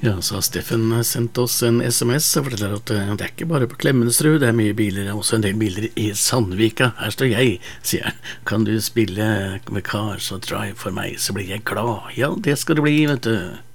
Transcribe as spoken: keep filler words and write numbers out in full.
Ja, så har Steffen sendt oss en sms og forteller at eh, det er ikke bare på Klemetsrud, det er mye biler, det er også en del biler i Sandvika. Her står jeg, sier han. Kan du spille med Cars og Drive for meg, så blir jeg glad. Ja, det skal det bli, vet du.